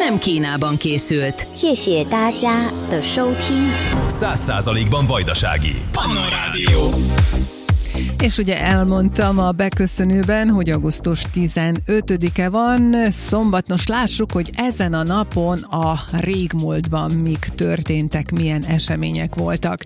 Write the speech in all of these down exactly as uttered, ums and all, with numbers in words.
nem Kínában készült. 谢谢大家的收听. Száz százalékban vajdasági. Pannon Rádió. És ugye elmondtam a beköszönőben, hogy augusztus tizenötödike van, szombat. Nos, lássuk, hogy ezen a napon a régmúltban mik történtek, milyen események voltak.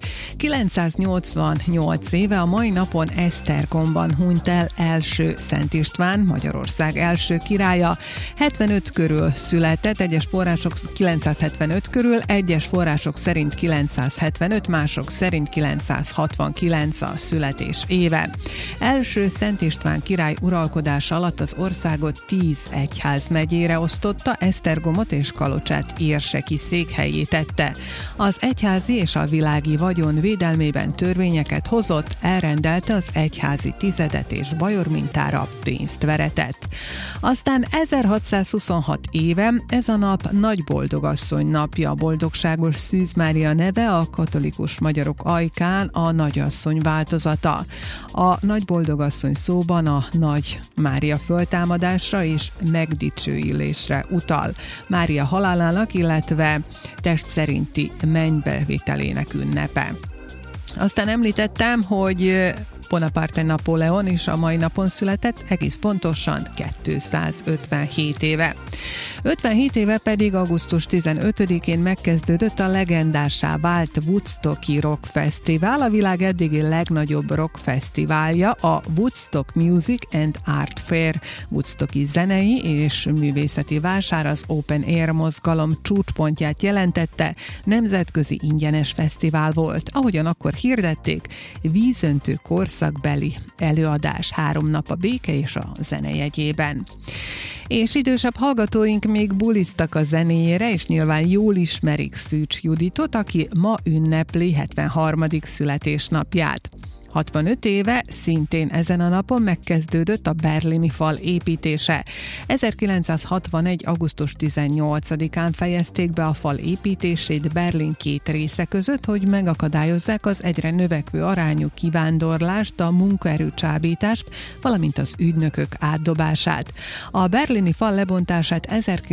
kilencszáznyolcvannyolc éve a mai napon Esztergomban hunyt el első Szent István, Magyarország első királya. hetvenöt körül született, egyes források kilencszázhetvenöt körül, egyes források szerint kilencszázhetvenöt, mások szerint kilencszázhatvankilenc a születés éve. Első Szent István király uralkodása alatt az országot tíz egyházmegyére osztotta, Esztergomot és Kalocsát érseki székhelyé tette. Az egyházi és a világi vagyon védelmében törvényeket hozott, elrendelte az egyházi tizedet és bajor mintára pénzt veretett. Aztán ezerhatszázhuszonhat éve ez a nap Nagy Boldogasszony napja, boldogságos Szűz Mária neve a katolikus magyarok ajkán a nagyasszony változata. A Nagy Boldogasszony szóban a Nagy Mária föltámadásra és megdicsőülésre utal. Mária halálának, illetve test szerinti mennybevételének ünnepe. Aztán említettem, hogy Bonaparte Napóleon is a mai napon született, egész pontosan kétszázötvenhét éve. ötvenhét éve pedig augusztus tizenötödikén megkezdődött a legendássá vált Woodstocki Rock Fesztivál, a világ eddigi legnagyobb rock fesztiválja, a Woodstock Music and Art Fair. Woodstocki zenei és művészeti vásár az Open Air mozgalom csúcspontját jelentette, nemzetközi ingyenes fesztivál volt. Ahogyan akkor hirdették, vízöntő korszakbeli előadás, három nap a béke és a zene jegyében. És idősebb hallgatóink még buliztak a zenéjére, és nyilván jól ismerik Szűcs Juditot, aki ma ünnepli hetvenharmadik születésnapját. hatvanöt éve szintén ezen a napon megkezdődött a berlini fal építése. ezerkilencszázhatvanegy. augusztus tizennyolcadikán fejezték be a fal építését Berlin két része között, hogy megakadályozzák az egyre növekvő arányú kivándorlást, a munkaerőcsábítást, valamint az ügynökök átdobását. A berlini fal lebontását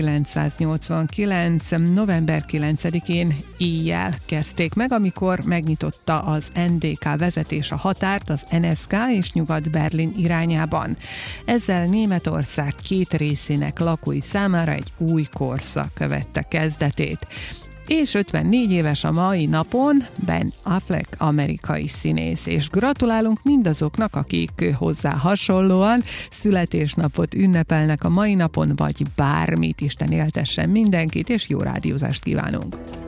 ezerkilencszáznyolcvankilenc. november kilencedikén éjjel kezdték meg, amikor megnyitotta az en dé ká vezetés a határt az en es ká és Nyugat-Berlin irányában. Ezzel Németország két részének lakói számára egy új korszak vette kezdetét. És ötvennégy éves a mai napon Ben Affleck amerikai színész, és gratulálunk mindazoknak, akik hozzá hasonlóan születésnapot ünnepelnek a mai napon, vagy bármit. Isten éltessen mindenkit, és jó rádiózást kívánunk!